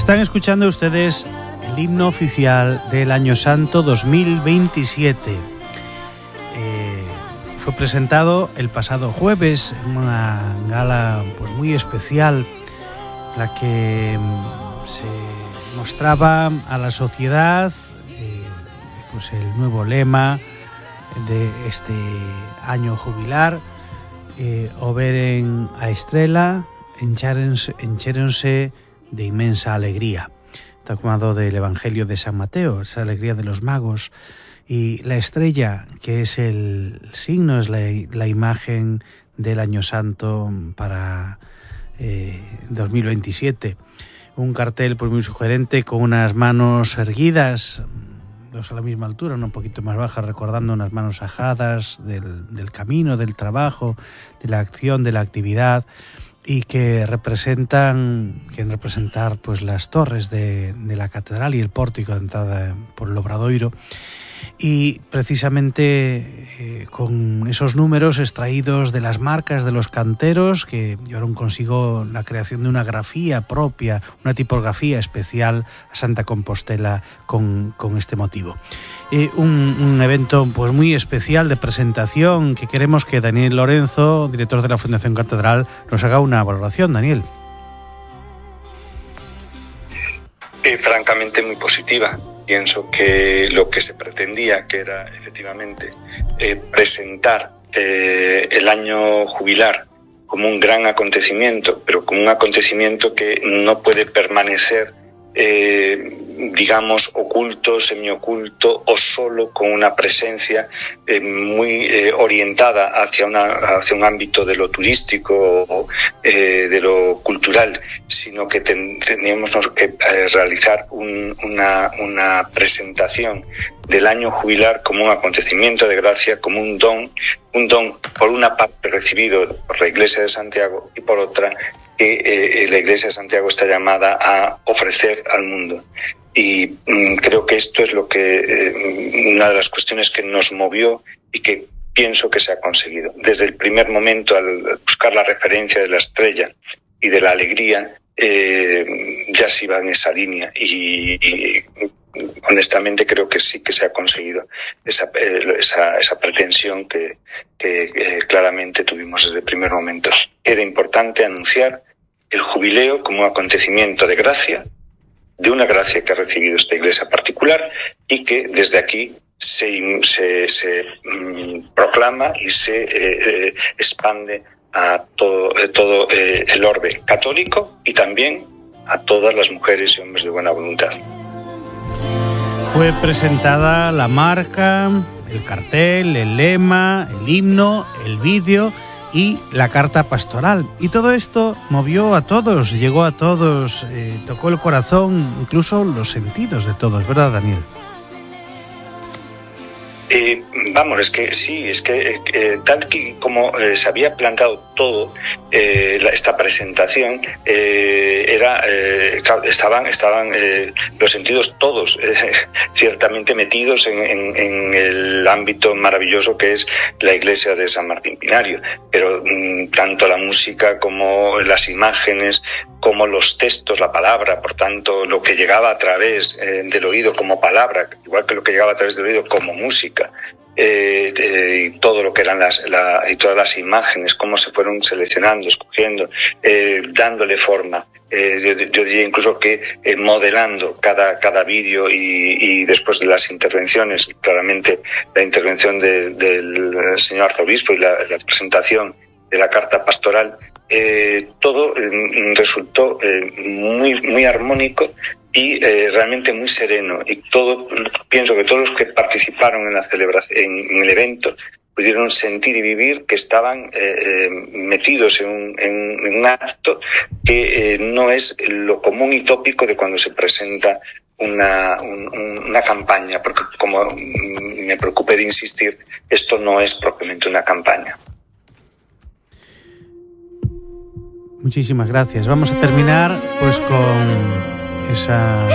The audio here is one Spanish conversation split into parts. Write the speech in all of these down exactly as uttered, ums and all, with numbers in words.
Están escuchando ustedes el himno oficial del Año Santo dos mil veintisiete. Eh, fue presentado el pasado jueves en una gala pues, muy especial, en la que se mostraba a la sociedad eh, pues el nuevo lema de este año jubilar, eh, Overen a estrela, enchéronse de inmensa alegría. Está tomado del Evangelio de San Mateo, esa alegría de los magos. Y la estrella, que es el signo, es la, la imagen del Año Santo para eh, dos mil veintisiete. Un cartel pues, muy sugerente con unas manos erguidas, dos a la misma altura, una un poquito más baja, recordando unas manos ajadas del, del camino, del trabajo, de la acción, de la actividad, y que representan, quieren representar pues las torres de, de la catedral y el pórtico de entrada por el Obradoiro, y precisamente eh, con esos números extraídos de las marcas de los canteros que llevaron consigo la creación de una grafía propia, una tipografía especial a Santa Compostela con, con este motivo. Eh, un, un evento pues muy especial de presentación que queremos que Daniel Lorenzo, director de la Fundación Catedral, nos haga una valoración. Daniel. Eh, francamente muy positiva. Pienso que lo que se pretendía, que era efectivamente eh, presentar eh, el año jubilar como un gran acontecimiento, pero como un acontecimiento que no puede permanecer, eh, digamos, oculto, semioculto o solo con una presencia eh, muy eh, orientada hacia, una, hacia un ámbito de lo turístico o eh, de lo cultural, sino que ten, teníamos que eh, realizar un, una, una presentación del año jubilar como un acontecimiento de gracia, como un don, un don por una parte recibido por la Iglesia de Santiago y por otra que eh, la Iglesia de Santiago está llamada a ofrecer al mundo. Y mm, creo que esto es lo que eh, una de las cuestiones que nos movió y que pienso que se ha conseguido. Desde el primer momento, al buscar la referencia de la estrella y de la alegría, eh, ya se iba en esa línea y, y honestamente creo que sí que se ha conseguido esa, esa, esa pretensión que, que eh, claramente tuvimos desde el primer momento. Era importante anunciar el jubileo como un acontecimiento de gracia, de una gracia que ha recibido esta iglesia particular y que desde aquí se, se, se mm, proclama y se eh, eh, expande a todo, eh, todo eh, el orbe católico y también a todas las mujeres y hombres de buena voluntad. Fue presentada la marca, el cartel, el lema, el himno, el vídeo y la carta pastoral. Y todo esto movió a todos, llegó a todos, eh, tocó el corazón, incluso los sentidos de todos, ¿verdad, Daniel? Eh, vamos, es que sí, es que eh, tal que como eh, se había planteado todo, eh, la, esta presentación, eh, era, eh, estaban, estaban eh, los sentidos todos eh, ciertamente metidos en, en, en el ámbito maravilloso que es la iglesia de San Martín Pinario, pero mm, tanto la música como las imágenes, como los textos, la palabra, por tanto, lo que llegaba a través eh, del oído como palabra, igual que lo que llegaba a través del oído como música, eh, eh, y todo lo que eran las, la, y todas las imágenes, cómo se fueron seleccionando, escogiendo, eh, dándole forma. Eh, yo, yo diría incluso que eh, modelando cada, cada vídeo y, y después de las intervenciones, claramente la intervención de, del señor arzobispo y la, la presentación de la carta pastoral, eh, todo eh, resultó eh, muy, muy armónico y eh, realmente muy sereno. Y todo, pienso que todos los que participaron en la celebración, en, en el evento, pudieron sentir y vivir que estaban eh, eh, metidos en un, en, en un acto que eh, no es lo común y tópico de cuando se presenta una, un, una campaña, porque como me preocupé de insistir, esto no es propiamente una campaña. Muchísimas gracias. Vamos a terminar pues con esa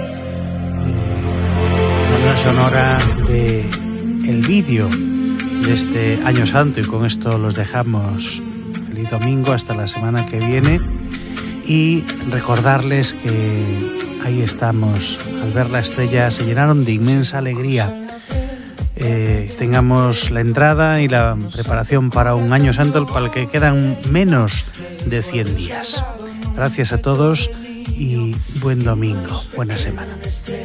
banda eh, sonora de el vídeo de este Año Santo, y con esto los dejamos. Feliz domingo, hasta la semana que viene. y recordarles que ahí estamos. Al ver la estrella se llenaron de inmensa alegría. Eh, tengamos la entrada y la preparación para un año santo para el que quedan menos de cien días. Gracias a todos y buen domingo, buena semana.